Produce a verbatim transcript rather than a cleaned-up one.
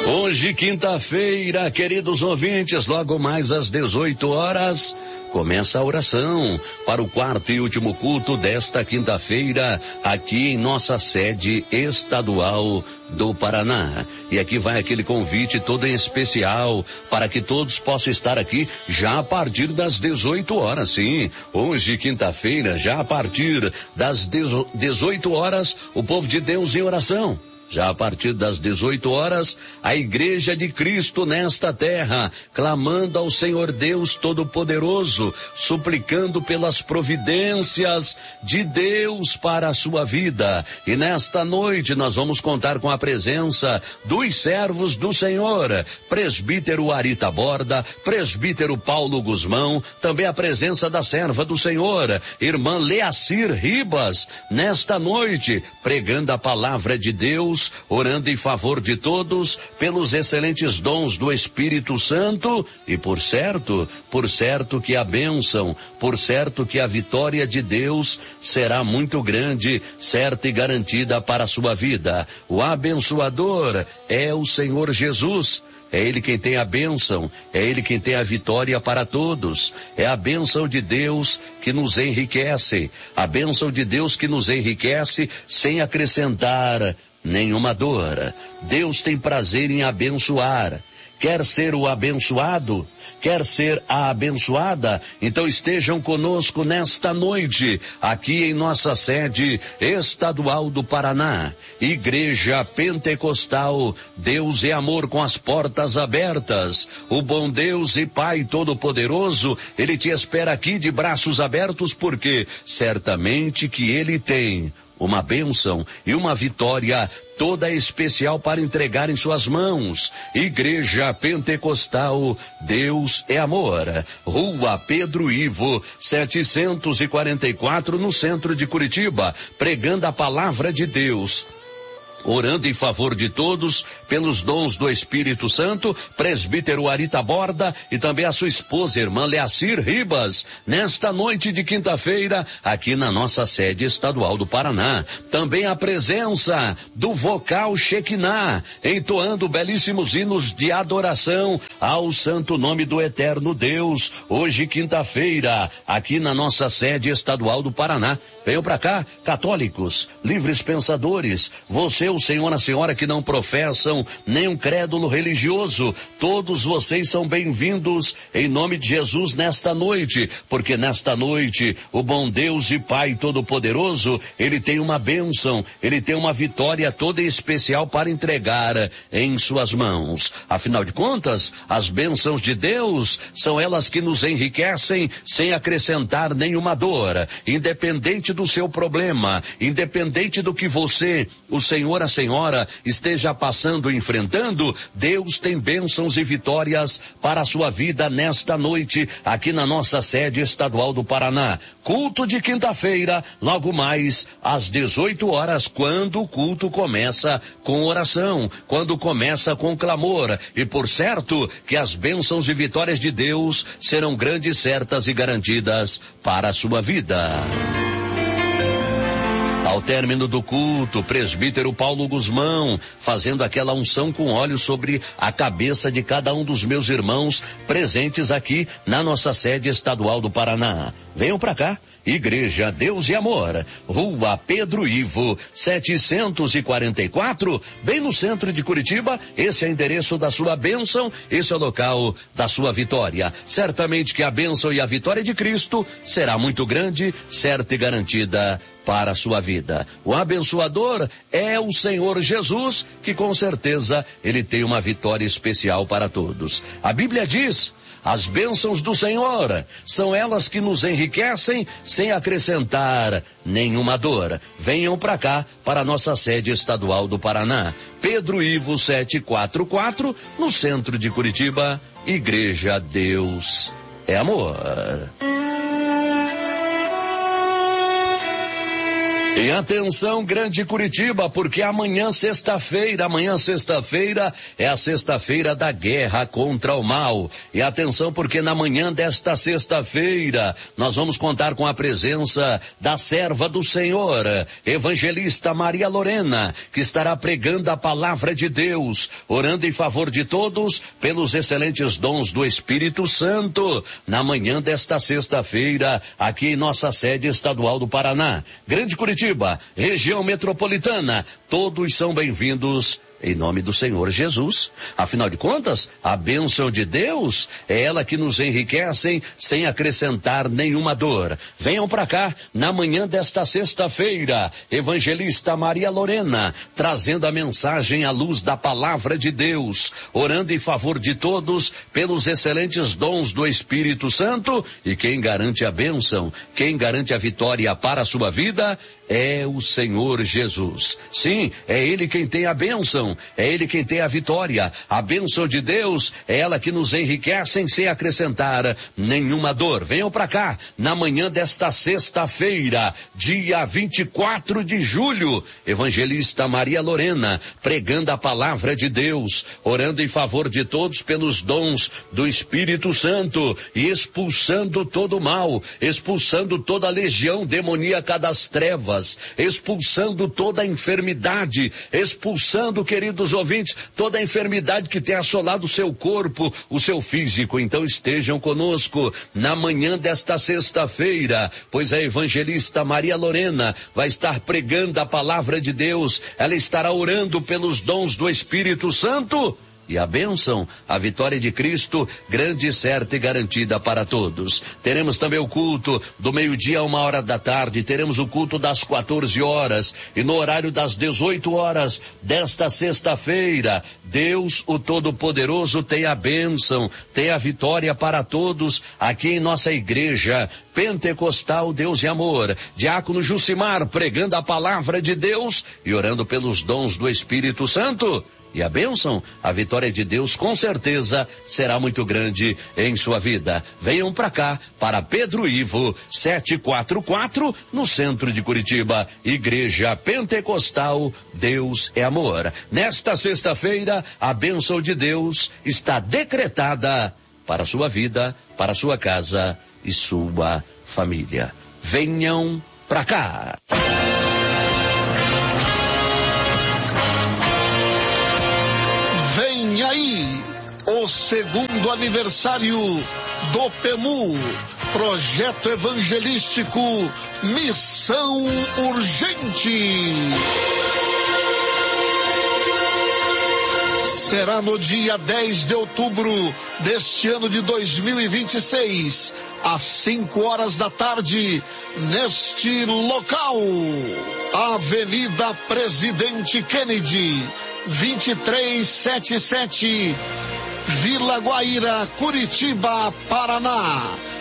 Hoje, quinta-feira, queridos ouvintes, logo mais às dezoito horas, começa a oração para o quarto e último culto desta quinta-feira, aqui em nossa sede estadual do Paraná. E aqui vai aquele convite todo em especial para que todos possam estar aqui já a partir das dezoito horas, sim. Hoje, quinta-feira, já a partir das dezoito horas, o povo de Deus em oração. Já a partir das dezoito horas, a Igreja de Cristo nesta terra, clamando ao Senhor Deus Todo-Poderoso, suplicando pelas providências de Deus para a sua vida. E nesta noite nós vamos contar com a presença dos servos do Senhor, presbítero Arita Borda, presbítero Paulo Guzmão, também a presença da serva do Senhor, irmã Leacir Ribas, nesta noite, pregando a palavra de Deus, orando em favor de todos, pelos excelentes dons do Espírito Santo e por certo, por certo que a bênção, por certo que a vitória de Deus será muito grande, certa e garantida para a sua vida. O abençoador é o Senhor Jesus. É Ele quem tem a bênção, é Ele quem tem a vitória para todos. É a bênção de Deus que nos enriquece, a bênção de Deus que nos enriquece sem acrescentar nenhuma dor. Deus tem prazer em abençoar. Quer ser o abençoado? Quer ser a abençoada? Então estejam conosco nesta noite, aqui em nossa sede estadual do Paraná, Igreja Pentecostal Deus é Amor, com as portas abertas. O bom Deus e Pai Todo-Poderoso, Ele te espera aqui de braços abertos, porque certamente que Ele tem uma bênção e uma vitória toda especial para entregar em suas mãos. Igreja Pentecostal Deus é Amor, Rua Pedro Ivo, setecentos e quarenta e quatro, no centro de Curitiba, pregando a palavra de Deus, orando em favor de todos, pelos dons do Espírito Santo, presbítero Arita Borda e também a sua esposa, irmã Leacir Ribas, nesta noite de quinta-feira, aqui na nossa sede estadual do Paraná. Também a presença do vocal Shekinah, entoando belíssimos hinos de adoração ao santo nome do eterno Deus. Hoje, quinta-feira, aqui na nossa sede estadual do Paraná. Venham pra cá, católicos, livres pensadores, você, o senhor, a senhora que não professam nenhum crédulo religioso, todos vocês são bem-vindos em nome de Jesus nesta noite, porque nesta noite o bom Deus e Pai Todo-Poderoso, Ele tem uma bênção, Ele tem uma vitória toda especial para entregar em suas mãos. Afinal de contas, as bênçãos de Deus são elas que nos enriquecem sem acrescentar nenhuma dor, independente do seu problema, independente do que você, o Senhor, a senhora esteja passando, enfrentando, Deus tem bênçãos e vitórias para a sua vida nesta noite, aqui na nossa sede estadual do Paraná. Culto de quinta-feira, logo mais às dezoito horas, quando o culto começa com oração, quando começa com clamor, e por certo que as bênçãos e vitórias de Deus serão grandes, certas e garantidas para a sua vida. Ao término do culto, o presbítero Paulo Guzmão, fazendo aquela unção com óleo sobre a cabeça de cada um dos meus irmãos presentes aqui na nossa sede estadual do Paraná. Venham pra cá. Igreja Deus e Amor, Rua Pedro Ivo, setecentos e quarenta e quatro, bem no centro de Curitiba. Esse é o endereço da sua bênção, esse é o local da sua vitória. Certamente que a bênção e a vitória de Cristo será muito grande, certa e garantida para a sua vida. O abençoador é o Senhor Jesus, que com certeza Ele tem uma vitória especial para todos. A Bíblia diz: as bênçãos do Senhor são elas que nos enriquecem sem acrescentar nenhuma dor. Venham para cá, para a nossa sede estadual do Paraná, Pedro Ivo setecentos e quarenta e quatro, no centro de Curitiba. Igreja Deus é Amor. E atenção, Grande Curitiba, porque amanhã sexta-feira, amanhã sexta-feira é a sexta-feira da guerra contra o mal. E atenção, porque na manhã desta sexta-feira nós vamos contar com a presença da serva do Senhor, evangelista Maria Lorena, que estará pregando a palavra de Deus, orando em favor de todos pelos excelentes dons do Espírito Santo, na manhã desta sexta-feira, aqui em nossa sede estadual do Paraná. Grande Curitiba, região metropolitana, todos são bem-vindos em nome do Senhor Jesus. Afinal de contas, a bênção de Deus é ela que nos enriquece sem acrescentar nenhuma dor. Venham para cá na manhã desta sexta-feira, evangelista Maria Lorena, trazendo a mensagem à luz da palavra de Deus, orando em favor de todos pelos excelentes dons do Espírito Santo, e quem garante a bênção, quem garante a vitória para a sua vida é o Senhor Jesus. Sim, é Ele quem tem a bênção, é Ele quem tem a vitória. A bênção de Deus é ela que nos enriquece sem acrescentar nenhuma dor. Venham para cá, na manhã desta sexta-feira, dia vinte e quatro de julho, evangelista Maria Lorena, pregando a palavra de Deus, orando em favor de todos pelos dons do Espírito Santo e expulsando todo o mal, expulsando toda a legião demoníaca das trevas, expulsando toda a enfermidade, expulsando, queridos ouvintes, toda a enfermidade que tem assolado o seu corpo, o seu físico. Então estejam conosco na manhã desta sexta-feira, pois a evangelista Maria Lorena vai estar pregando a palavra de Deus, ela estará orando pelos dons do Espírito Santo. E a bênção, a vitória de Cristo, grande, certa e garantida para todos. Teremos também o culto do meio-dia a uma hora da tarde, teremos o culto das quatorze horas e no horário das dezoito horas desta sexta-feira, Deus, o Todo-Poderoso, tem a bênção, tem a vitória para todos aqui em nossa igreja Pentecostal Deus e Amor. Diácono Jucimar pregando a palavra de Deus e orando pelos dons do Espírito Santo. E a bênção, a vitória de Deus, com certeza será muito grande em sua vida. Venham para cá, para Pedro Ivo, setecentos e quarenta e quatro, no centro de Curitiba, Igreja Pentecostal Deus é Amor. Nesta sexta-feira, a bênção de Deus está decretada para sua vida, para sua casa e sua família. Venham para cá. Vem aí o segundo aniversário do P E M U, Projeto Evangelístico Missão Urgente. Será no dia dez de outubro deste ano de dois mil e vinte e seis, às cinco horas da tarde, neste local, Avenida Presidente Kennedy, vinte e três setenta e sete, Vila Guaíra, Curitiba, Paraná.